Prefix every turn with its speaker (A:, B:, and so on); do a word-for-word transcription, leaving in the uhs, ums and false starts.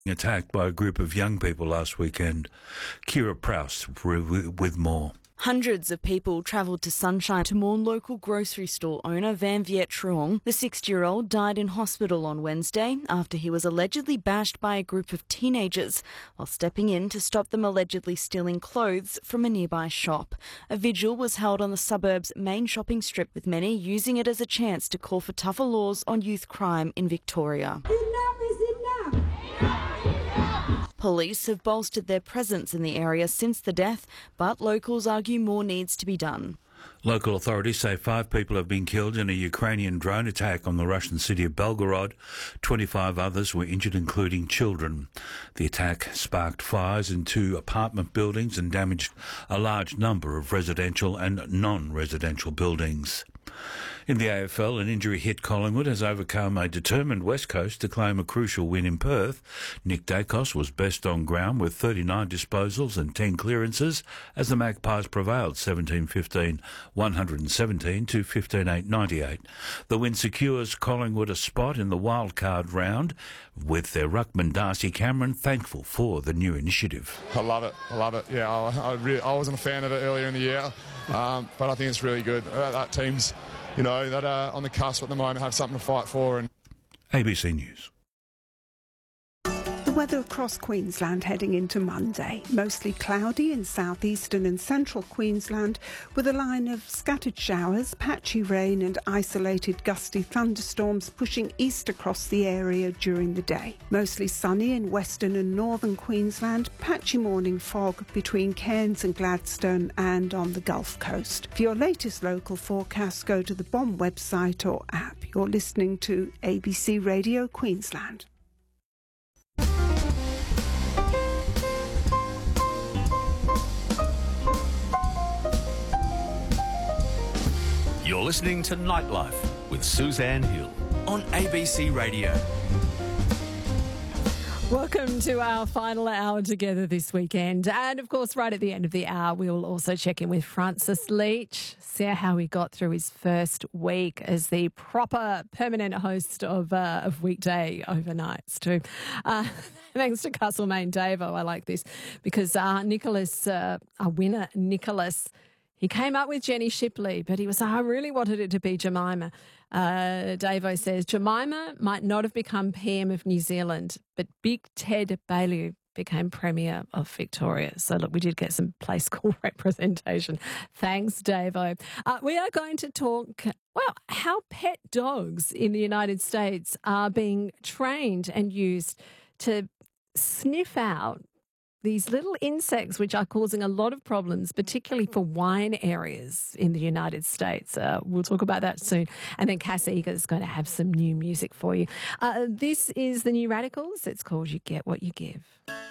A: Attacked by a group of young people last weekend. Kira Proust with more.
B: Hundreds of people travelled to Sunshine to mourn local grocery store owner Van Viet Truong. The sixty-year-old died in hospital on Wednesday after he was allegedly bashed by a group of teenagers while stepping in to stop them allegedly stealing clothes from a nearby shop. A vigil was held on the suburb's main shopping strip, with many using it as a chance to call for tougher laws on youth crime in Victoria.
C: Enough is enough!
B: Police have bolstered their presence in the area since the death, but locals argue more needs to be done.
A: Local authorities say five people have been killed in a Ukrainian drone attack on the Russian city of Belgorod. twenty-five others were injured, including children. The attack sparked fires in two apartment buildings and damaged a large number of residential and non-residential buildings. In the A F L, an injury hit Collingwood has overcome a determined West Coast to claim a crucial win in Perth. Nick Dacos was best on ground with thirty-nine disposals and ten clearances as the Magpies prevailed seventeen fifteen, one seventeen to fifteen eight ninety-eight. The win secures Collingwood a spot in the wildcard round, with their ruckman Darcy Cameron thankful for the new initiative.
D: I love it. I love it. Yeah, I, I, really, I wasn't a fan of it earlier in the year, um, but I think it's really good. Uh, that team's, you know, that are on the cusp at the moment, have something to fight for. And
A: A B C News.
E: The weather across Queensland heading into Monday. Mostly cloudy in southeastern and central Queensland, with a line of scattered showers, patchy rain and isolated gusty thunderstorms pushing east across the area during the day. Mostly sunny in western and northern Queensland, patchy morning fog between Cairns and Gladstone and on the Gulf Coast. For your latest local forecast, go to the B O M website or app. You're listening to A B C Radio Queensland.
F: You're listening to Nightlife with Suzanne Hill on A B C Radio.
G: Welcome to our final hour together this weekend. And, of course, right at the end of the hour, we will also check in with Francis Leach, see how he got through his first week as the proper permanent host of uh, of weekday overnights too. Uh, thanks to Castlemaine Davo. I like this because uh, Nicholas, uh, our winner, Nicholas, he came up with Jenny Shipley, but he was, I really wanted it to be Jemima. Uh, Davo says, Jemima might not have become P M of New Zealand, but Big Ted Baillieu became Premier of Victoria. So, look, we did get some play school representation. Thanks, Davo. Uh, we are going to talk, well, how pet dogs in the United States are being trained and used to sniff out these little insects which are causing a lot of problems, particularly for wine areas in the United States. Uh, we'll talk about that soon. And then Cass Eager's going to have some new music for you. Uh, this is the New Radicals. It's called You Get What You Give.